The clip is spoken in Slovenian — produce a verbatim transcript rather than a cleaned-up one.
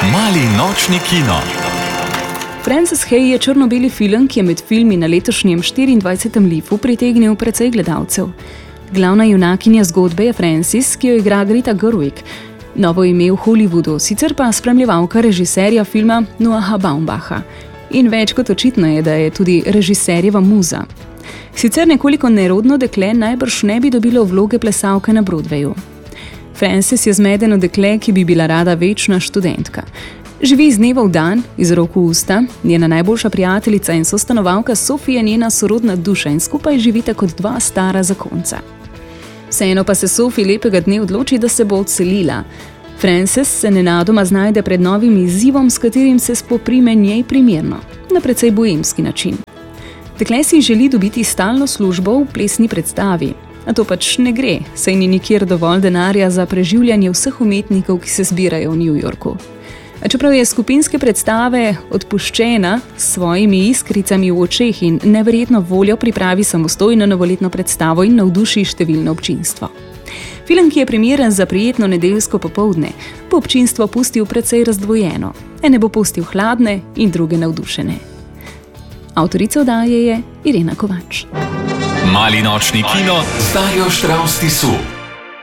Mali nočni kino. Frances Hay je črno-beli film, ki je med filmi na letošnjem štiriindvajsetem lifu pritegnil precej gledalcev. Glavna junakinja zgodbe je Frances, ki jo igra Greta Gerwig. Novo ime v Hollywoodu, sicer pa spremljevalka režiserja filma Noaha Baumbacha. In več kot očitno je, da je tudi režiserjeva muza. Sicer nekoliko nerodno dekle najbrž ne bi dobilo vloge plesalke na Broadwayu. Frances je zmedeno dekle, ki bi bila rada večna študentka. Živi iz dneva v dan, iz rok v usta, njena najboljša prijateljica in sostanovalka Sophie je njena sorodna duša in skupaj živita kot dva stara zakonca. Vseeno pa se Sophie lepega dne odloči, da se bo odselila. Frances se nenadoma znajde pred novim izzivom, s katerim se spoprime njej primerno, na precej boemski način. Dekle si želi dobiti stalno službo v plesni predstavi, a to pač ne gre, saj ni nikjer dovolj denarja za preživljanje vseh umetnikov, ki se zbirajo v New Yorku. A čeprav je skupinske predstave odpuščena, s svojimi iskricami v očeh in neverjetno voljo pripravi samostojno novoletno predstavo in navduši številno občinstvo. Film, ki je primeren za prijetno nedeljsko popoldne, bo občinstvo pustil precej razdvojeno. Ene bo pustil hladne in druge navdušene. Avtorica oddaje je Irena Kovač. Mali nočni kino z Darjo Štravs Tisu.